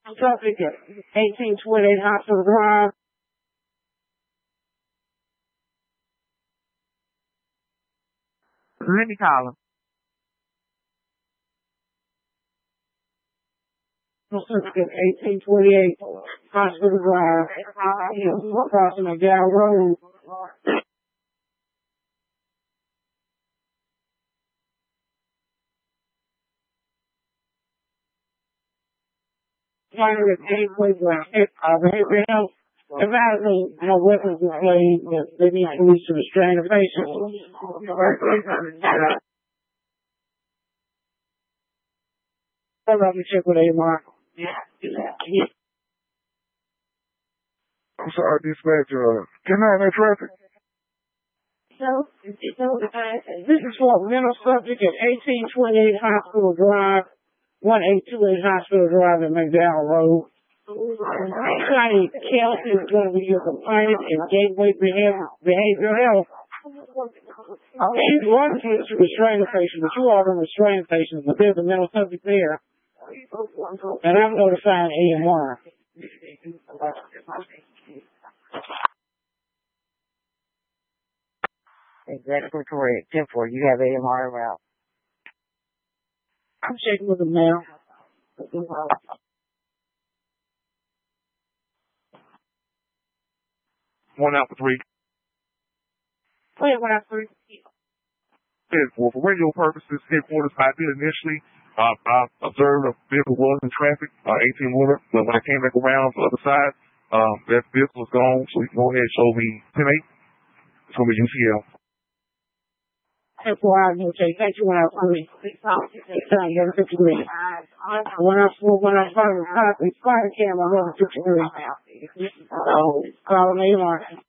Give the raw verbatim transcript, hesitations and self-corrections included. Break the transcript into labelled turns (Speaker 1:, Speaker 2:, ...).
Speaker 1: Traffic at eighteen twenty-eight Hospital Drive.
Speaker 2: Let me call him.
Speaker 1: Traffic at eighteen twenty-eight Hospital Drive. Crossing the Dow Road. Trying to get away from it. Behavioral health. Evaluate how weapons are played with living police to restrain the patient. I'm going to check with A M R.
Speaker 3: I'm sorry, dispatcher. Can I have that traffic?
Speaker 1: So, so uh, this is for a mental subject at eighteen twenty-eight Hospital Drive, one eight two eight Hospital Drive in McDowell Road. Connie Kelsey is going to be your complainant in Gateway Behavioral Health. She's one to restrain the patient, but you are going to restrain the patient, but there's a mental subject there. And I'm notifying A M R.
Speaker 2: Exactly correct. ten four, you have A M R around.
Speaker 1: I'm checking with them now.
Speaker 3: One out for three.
Speaker 1: Wait, one out for three.
Speaker 3: Yes, well, for radio purposes, headquarters, I did initially, uh, I observed a vehicle was in traffic, uh, eighteen wheeler, but when I came back around to the other side, um, that vehicle was gone, so he can go ahead and show me ten eight. It's going to be U C L.
Speaker 1: That's why I'm going to say thank you when I was on the fifty minutes. One out four, one out five, it's fire camera, one out fifty minutes. Oh, call me, Martin.